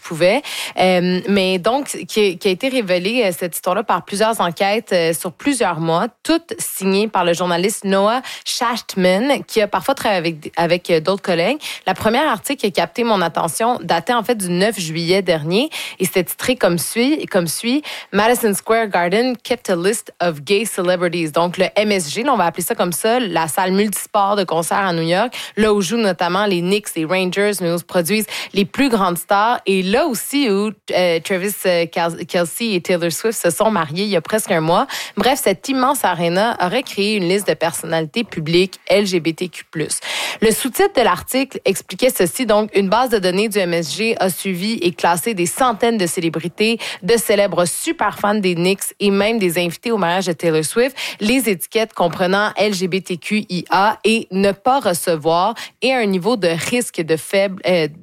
pouvait. Mais donc, qui a été révélée, cette histoire-là, par plusieurs enquêtes sur plusieurs mois, toutes signées par le journaliste Noah Shachtman, qui a parfois travaillé avec d'autres collègues. La première article qui a capté mon attention datait en fait du 9 juillet dernier et c'était titré comme suit. Madison Square Garden kept a list of gay celebrities. Donc, le MSG, là, on va appeler ça comme ça, la salle multisport de concert à New York, là où jouent notamment les Knicks, les Rangers, mais où se produisent les plus grandes stars. Et là aussi où Travis Kelce et Taylor Swift se sont mariés il y a presque un mois. Bref, cette immense aréna aurait créé une liste de personnalités publiques LGBTQ+. Le sous-titre de l'article expliquait ceci. Donc, une base de données du MSG a suivi et classé des centaines de célébrités, de célèbres super fans des Knicks et même des invités au mariage de Taylor Swift. Les étiquettes comprenant LGBTQIA et ne pas recevoir et un niveau de risque de faible,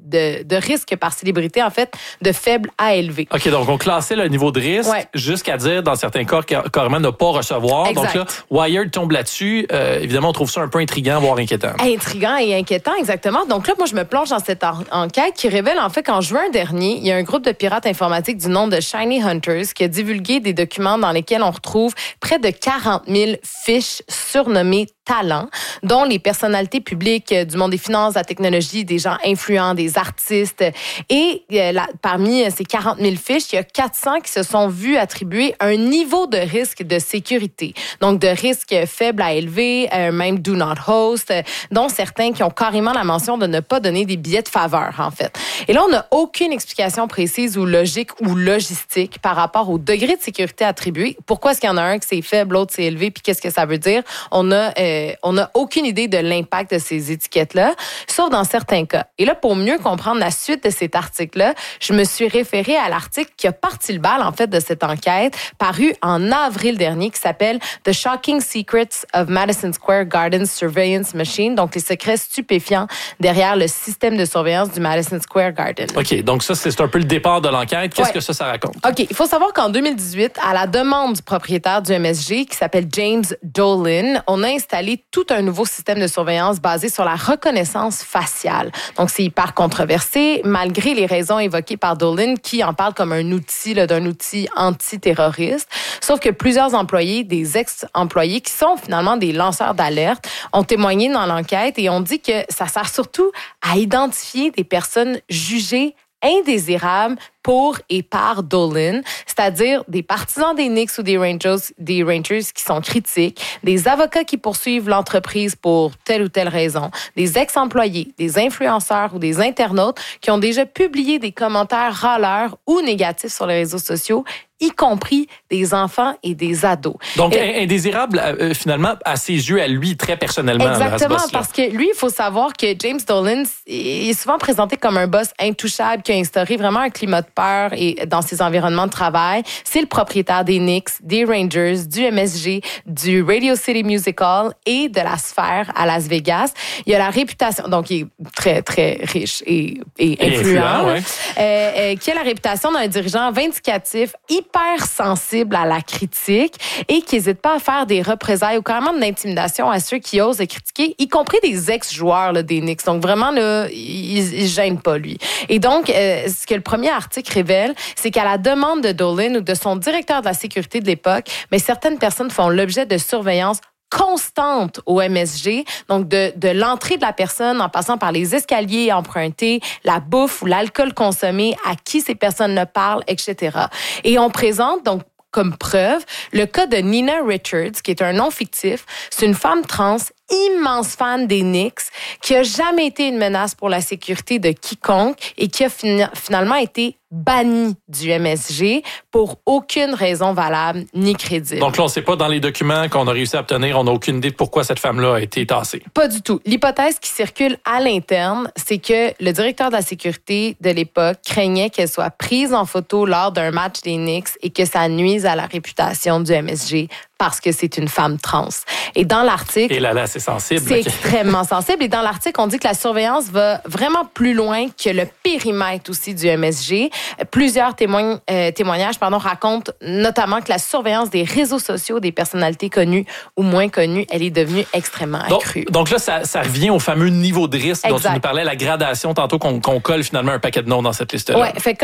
de risque par célébrité, en fait, de faible à élevé. OK, donc on classait le niveau de risque jusqu'à dire, dans certains cas, carrément ne pas recevoir. Exact. Donc là, Wired tombe là-dessus. Évidemment, on trouve ça un peu intriguant, voire inquiétant. Intriguant et inquiétant, exactement. Donc là, moi, je me plonge dans cette enquête qui révèle, en fait, qu'en juin dernier, il y a un groupe de pirates informatiques du nom de Shiny Hunters qui a divulgué des documents dans lesquels on retrouve près de 40 000 fiches surnommées talents, dont les personnalités publiques du monde des finances, de la technologie, des gens influents, des artistes. Et parmi ces 40 000 fiches, il y a 400 qui se sont vus attribuer un niveau de risque de sécurité. Donc, de risque faible à élevé, même do not host, dont certains qui ont carrément la mention de ne pas donner des billets de faveur, en fait. Et là, on n'a aucune explication précise ou logique ou logistique par rapport au degré de sécurité attribué. Pourquoi est-ce qu'il y en a un qui c'est faible, l'autre c'est élevé, puis qu'est-ce que ça veut dire? On n'a aucune idée de l'impact de ces étiquettes-là, sauf dans certains cas. Et là, pour mieux comprendre la suite de cet article-là, je me suis référée à l'article qui a parti le bal, en fait, de cette enquête, paru en avril dernier, qui s'appelle The Shocking Secrets of Madison Square Garden's Surveillance Machine, donc les secrets stupéfiants derrière le système de surveillance du Madison Square Garden. OK, donc ça, c'est un peu le départ de l'enquête. Qu'est-ce que ça raconte? OK, il faut savoir qu'en 2018, à la demande du propriétaire du MSG, qui s'appelle James Dolan, on a installé tout un nouveau système de surveillance basé sur la reconnaissance faciale. Donc, c'est hyper controversé, malgré les raisons évoquées par Dolan, qui en parle comme un outil, d'un outil antiterroriste. Sauf que plusieurs employés, des ex-employés, qui sont finalement des lanceurs d'alerte, ont témoigné dans l'enquête et ont dit que ça sert surtout à identifier des personnes jugées indésirables pour et par Dolan, c'est-à-dire des partisans des Knicks ou des Rangers qui sont critiques, des avocats qui poursuivent l'entreprise pour telle ou telle raison, des ex-employés, des influenceurs ou des internautes qui ont déjà publié des commentaires râleurs ou négatifs sur les réseaux sociaux, y compris des enfants et des ados. Donc, indésirable, finalement, à ses yeux, à lui, très personnellement. Exactement, parce que lui, il faut savoir que James Dolan est souvent présenté comme un boss intouchable qui a instauré vraiment un climat de peur et dans ses environnements de travail. C'est le propriétaire des Knicks, des Rangers, du MSG, du Radio City Music Hall et de la Sphère à Las Vegas. Il a la réputation, donc il est très, très riche et influent, qui a la réputation d'un dirigeant vindicatif, hyper sensible à la critique et qui n'hésite pas à faire des représailles ou carrément de l'intimidation à ceux qui osent le critiquer, y compris des ex-joueurs là, des Knicks. Donc vraiment, là, il ne gêne pas, lui. Et donc, ce que le premier article révèle, c'est qu'à la demande de Dolan ou de son directeur de la sécurité de l'époque, mais certaines personnes font l'objet de surveillance constante au MSG, donc de l'entrée de la personne en passant par les escaliers empruntés, la bouffe ou l'alcool consommé, à qui ces personnes ne parlent, etc. Et on présente donc comme preuve le cas de Nina Richards, qui est un nom fictif. C'est une femme trans, immense fan des Knicks, qui a jamais été une menace pour la sécurité de quiconque et qui a finalement été bannie du MSG pour aucune raison valable ni crédible. Donc là, on ne sait pas dans les documents qu'on a réussi à obtenir, on n'a aucune idée de pourquoi cette femme-là a été tassée. Pas du tout. L'hypothèse qui circule à l'interne, c'est que le directeur de la sécurité de l'époque craignait qu'elle soit prise en photo lors d'un match des Knicks et que ça nuise à la réputation du MSG parce que c'est une femme trans. Et dans l'article... Et là, c'est sensible. C'est extrêmement sensible. Et dans l'article, on dit que la surveillance va vraiment plus loin que le périmètre aussi du MSG. Plusieurs témoignages racontent notamment que la surveillance des réseaux sociaux des personnalités connues ou moins connues, elle est devenue extrêmement accrue. Donc là, ça revient au fameux niveau de risque dont tu nous parlais, la gradation tantôt qu'on colle finalement un paquet de noms dans cette liste-là. Oui, fait